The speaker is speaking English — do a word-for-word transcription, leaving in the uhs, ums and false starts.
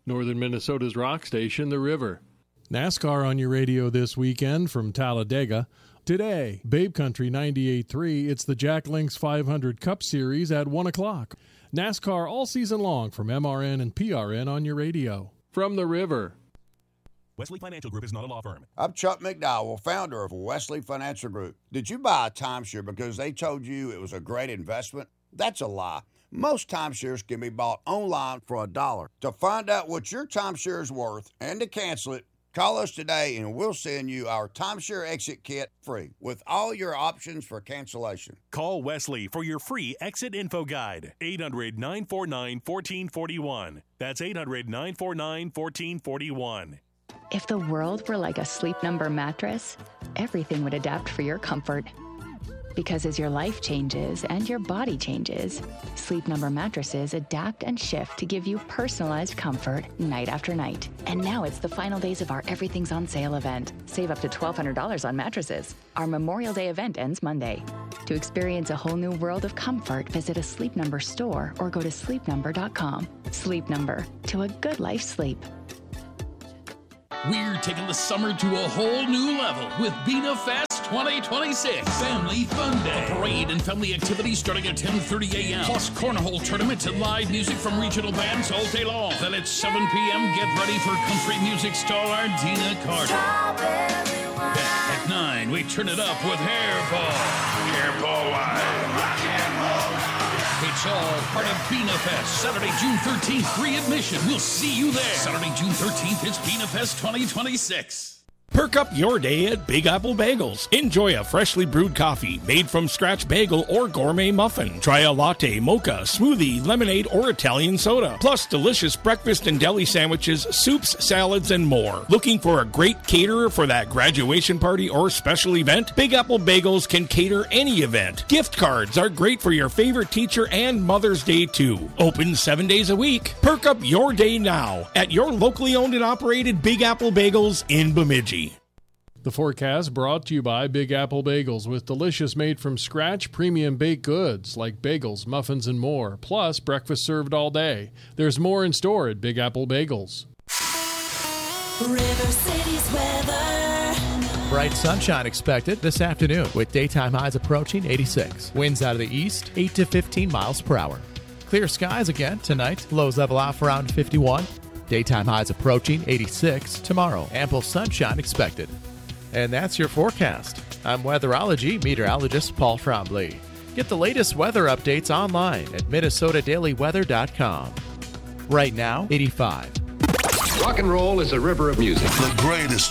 Northern Minnesota's rock station, The River. NASCAR on your radio this weekend from Talladega. Today, Babe Country ninety-eight point three, it's the Jack Links five hundred Cup Series at one o'clock. NASCAR all season long from M R N and P R N on your radio. From The River. Wesley Financial Group is not a law firm. I'm Chuck McDowell, founder of Wesley Financial Group. Did you buy a timeshare because they told you it was a great investment? That's a lie. Most timeshares can be bought online for a dollar. To find out what your timeshare is worth and to cancel it, call us today and we'll send you our timeshare exit kit free with all your options for cancellation. Call Wesley for your free exit info guide. eight hundred, nine four nine, one four four one. That's eight hundred, nine four nine, one four four one. If the world were like a Sleep Number mattress, everything would adapt for your comfort. Because as your life changes and your body changes, Sleep Number mattresses adapt and shift to give you personalized comfort night after night. And now it's the final days of our Everything's on Sale event. Save up to twelve hundred dollars on mattresses. Our Memorial Day event ends Monday. To experience a whole new world of comfort, visit a Sleep Number store or go to sleep number dot com. Sleep Number, to a good life sleep. We're taking the summer to a whole new level with Bina Fest twenty twenty-six. Family Fun Day. A parade and family activities starting at ten thirty a.m. Plus cornhole tournaments and live music from regional bands all day long. Then at seven p.m., get ready for country music star Dina Carter. At nine, we turn it up with Hairball. Hairball Live. Rock and roll. It's all part of Bina Fest, Saturday, June thirteenth, free admission. We'll see you there. Saturday, June thirteenth, it's Bina Fest twenty twenty-six. Perk up your day at Big Apple Bagels. Enjoy a freshly brewed coffee, made from scratch bagel or gourmet muffin. Try a latte, mocha, smoothie, lemonade, or Italian soda. Plus delicious breakfast and deli sandwiches, soups, salads, and more. Looking for a great caterer for that graduation party or special event? Big Apple Bagels can cater any event. Gift cards are great for your favorite teacher and Mother's Day too. Open seven days a week. Perk up your day now at your locally owned and operated Big Apple Bagels in Bemidji. The forecast brought to you by Big Apple Bagels with delicious made-from-scratch premium baked goods like bagels, muffins, and more, plus breakfast served all day. There's more in store at Big Apple Bagels. River City's weather. Bright sunshine expected this afternoon with daytime highs approaching eighty-six. Winds out of the east, eight to fifteen miles per hour. Clear skies again tonight. Lows level off around fifty-one. Daytime highs approaching eighty-six. Tomorrow, ample sunshine expected. And that's your forecast. I'm weatherology meteorologist Paul Trombley. Get the latest weather updates online at minnesota daily weather dot com. Right now, eighty-five. Rock and roll is a river of music. The greatest